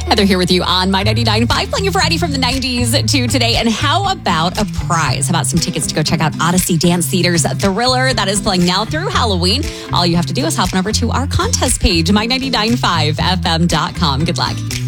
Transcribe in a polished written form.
Heather here with you on My 99.5, playing a variety from the 90s to today. And how about a prize? How about some tickets to go check out Odyssey Dance Theater's Thriller? That is playing now through Halloween. All you have to do is hop on over to our contest page, my995fm.com. Good luck.